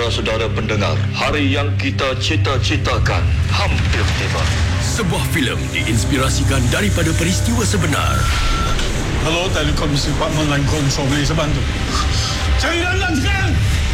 saudara pendengar, hari yang kita cita-citakan hampir tiba. Sebuah filem diinspirasikan daripada peristiwa sebenar. Hello, Telekom Department Line Control, Malaysia bantu. Cari dalam sekarang!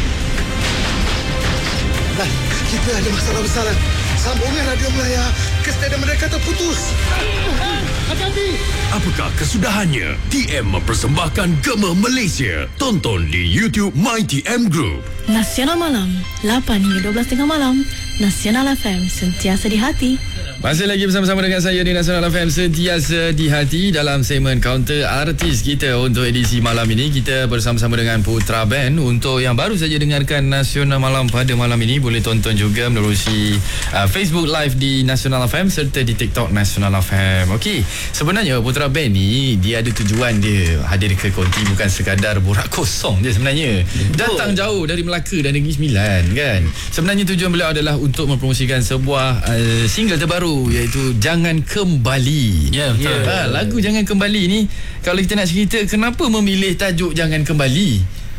Nah, kita ada masalah besar. Sambungan radio Melaya ke stadium mereka terputus. Hati-hati! Apakah kesudahannya? TM mempersembahkan Gema Malaysia. Tonton di YouTube MyTM Group. Nasional Malam 8 hingga 12.30 malam. Nasional FM sentiasa di hati. Masih lagi bersama-sama dengan saya di Nasional FM sentiasa di hati dalam segmen Counter Artis kita. Untuk edisi malam ini kita bersama-sama dengan Putra Band. Untuk yang baru saja dengarkan Nasional Malam pada malam ini, boleh tonton juga menerusi Facebook Live di Nasional FM serta di TikTok Nasional FM. Okey, sebenarnya Putra Band ni dia ada tujuan dia hadir ke Konti bukan sekadar borak kosong dia sebenarnya. Datang jauh dari Melaka dan Negeri Sembilan kan. Sebenarnya tujuan beliau adalah untuk mempromosikan sebuah single terbaru iaitu Jangan Kembali. Ya, betul. Lagu Jangan Kembali ni, kalau kita nak cerita kenapa memilih tajuk Jangan Kembali?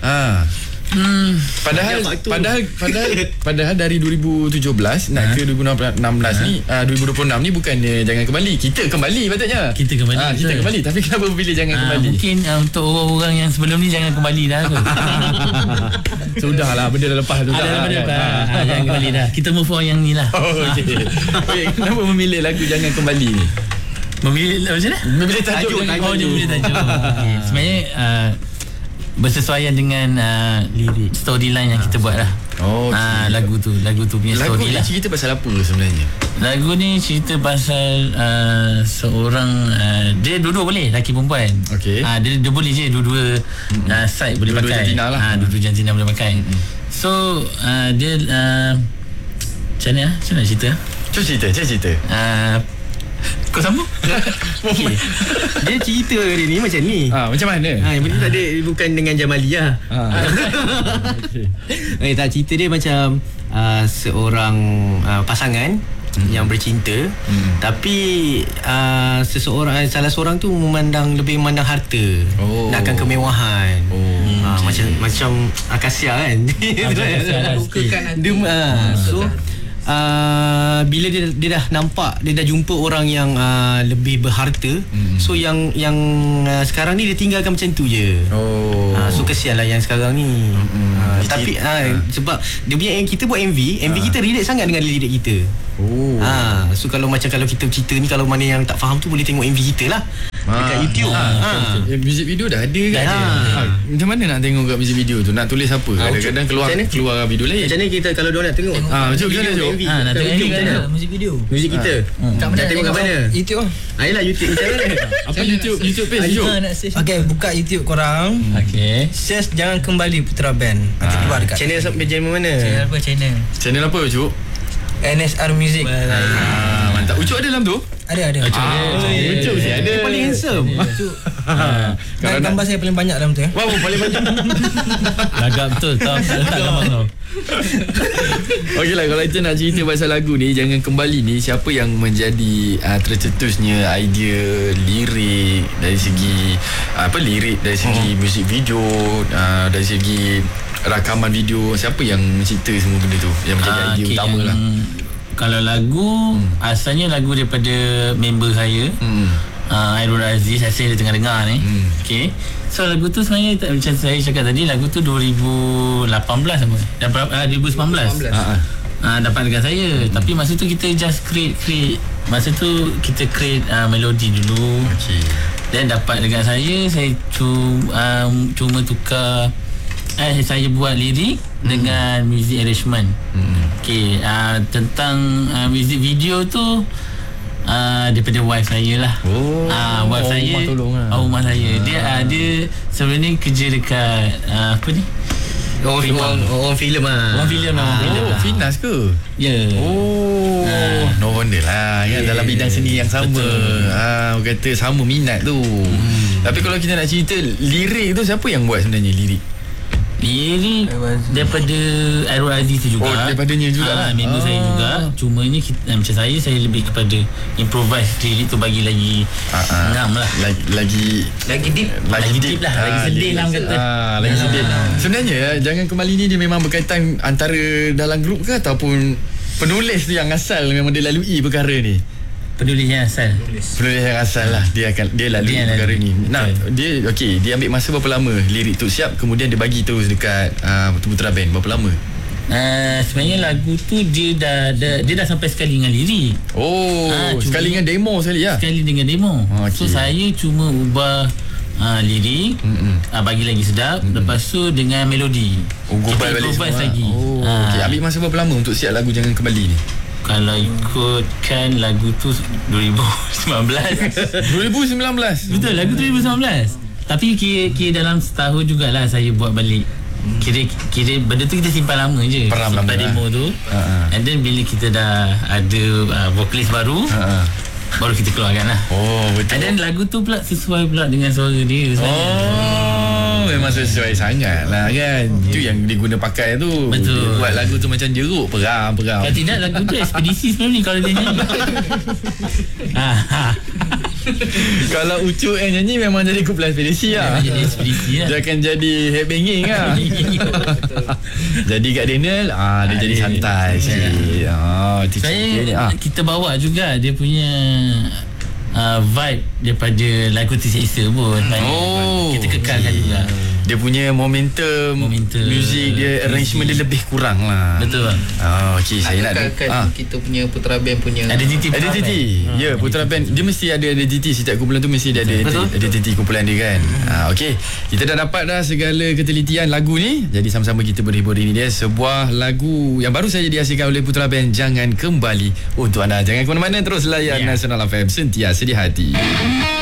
Padahal dari 2017 nak ke 2016 ni 2026 ni bukannya Jangan Kembali, kita kembali patutnya. Kita kembali. Tapi kenapa pilih Jangan Kembali? Mungkin untuk orang-orang yang sebelum ni jangan kembali dah tu. Sudahlah, benda dah lepas tu. Jangan kembali dah. Kita move on yang ni lah. Okay, kenapa memilih lagu Jangan Kembali ni? Memilih macam mana? Memilih tajuk. Dia memilih tajuk. Okay. Sebenarnya bersesuaian dengan lirik storyline yang kita buat lah. Lagu tu punya story lah. Lagu ni cerita pasal apa sebenarnya? Lagu ni cerita pasal seorang dia dua-dua boleh, lelaki perempuan. Okay. Dia boleh je dua-dua side boleh dua-dua pakai. jantina lah. Dua-dua jantina boleh pakai. So dia macam mana nak cerita? Cuba cerita. Kau sambung? Okay. Dia cerita dia ni macam ni. Macam mana? Yang penting tak ada, bukan dengan Jamalia. Okay. Tak, cerita dia macam seorang pasangan yang bercinta, tapi salah seorang tu lebih memandang harta, nakkan kemewahan. Macam Akasia kan. So bila dia dah nampak, dia dah jumpa orang yang lebih berharta, so yang sekarang ni dia tinggalkan macam tu je. So kesian lah yang sekarang ni. Tapi sebab dia punya, kita buat MV kita relate sangat dengan lirik kita. So kalau kita cerita ni, kalau mana yang tak faham tu boleh tengok MV kita lah dekat YouTube. Music video dah ada kan? Macam mana nak tengok kat music video tu? Nak tulis apa? Kadang-kadang keluar video lain. Macam mana kita kalau diorang nak tengok Jom. Nak tengok MV kan ada music video. Music kita. Nak tengok kat mana? YouTube. Ayolah YouTube macam mana? Apa YouTube page jom. Okey, buka YouTube korang. Okay. Search Jangan Kembali Putra Band. Nanti keluar dekat Channel mana? Channel apa Ucuk? NSR Music. Mantap. Ucuk ada dalam tu? Ada. Ucuk mesti ada. Dia paling handsome. Dan gambar saya paling banyak dalam tu ya. Wow, paling banyak. Lagak betul. Tak gambar kau. Okey lah, kalau kita nak cerita pasal lagu ni Jangan Kembali ni, siapa yang menjadi tercetusnya idea lirik dari segi lirik, dari segi music video, dari segi rakaman video, siapa yang mencipta semua benda tu, yang menjadi idea utama lah? Kalau lagu asalnya lagu daripada member saya, Airul Aziz. Saya tengah dengar ni. Okay. So lagu tu sebenarnya macam saya cakap tadi, lagu tu 2018 apa? 2019. Dapat dengan saya. Tapi masa tu kita just create. Masa tu kita create melodi dulu. Dan dapat dengan saya cuma tukar saya buat lirik dengan music arrangement. Okay, tentang music video tu daripada wife saya lah. Wife saya, rumah saya. Dia sebenarnya kerja dekat apa ni? Orang filem lah. Finas ke? Ya. No wonder lah kan, dalam bidang seni yang sama. Kata sama minat tu. Tapi kalau kita nak cerita lirik tu, siapa yang buat sebenarnya lirik? Lirik daripada Airul Aziz tu juga. Oh, daripadanya juga. Member saya juga. Cuma ni macam saya lebih kepada improvise lirik tu bagi lagi ngam lah. Lagi deep. Lagi deep lah. Lagi sedih lah kata. Lagi sedih. Sebenarnya Jangan Kembali ni dia memang berkaitan antara dalam grup ke ataupun penulis tu yang asal memang dia lalui perkara ni? Penulis yang asal lah. Dia lalui perkara ni. Nah, dia ambil masa berapa lama lirik tu siap, kemudian dia bagi terus dekat Putra Band. Berapa lama? Sebenarnya lagu tu dia dah sampai sekali dengan lirik. Sekali dengan demo Sekali dengan demo. So saya cuma ubah lirik, bagi lagi sedap. Lepas tu dengan melodi gubal balik semua lagi. Ambil masa berapa lama untuk siap lagu Jangan Kembali ni? Kalau ikutkan lagu tu 2019. 2019? Betul, lagu tu 2019. Tapi kira dalam setahun jugalah saya buat balik. Kira benda tu kita simpan lama je. Simpan demo tu. And then bila kita dah ada vokalis baru, baru kita keluarkan lah. Betul. And then lagu tu pula sesuai pula dengan suara dia sebenarnya. Memang sesuai sangat lah kan. Itu yang dia guna pakai tu. Betul. Dia buat lagu tu macam jeruk. Peram. Kalau tidak lagu tu ekspedisi sebenarnya kalau dia nyanyi. Kalau Ucup yang nyanyi memang jadi kumpulan ekspedisi lah. Jadi ekspedisi lah. Dia akan jadi headbanging lah. Jadi kat Daniel dia jadi santai sikit. Saya kita bawa juga dia punya vibe daripada lagu Tersiksa pun. Kita kekalkan juga. Dia punya momentum muzik dia, arrangement dia lebih kurang lah. Betul bang. Saya nak kita punya Putra Band punya identiti. Ya, Putra Band dia mesti ada identiti. Setiap kumpulan tu mesti ada identiti kumpulan dia kan. Kita dah dapat dah segala ketelitian lagu ni. Jadi sama-sama kita berhibur. Ini dia sebuah lagu yang baru saja dihasilkan oleh Putra Band, Jangan Kembali untuk anda. Jangan ke mana-mana, terus layan Nasional FM sentiasa di hati.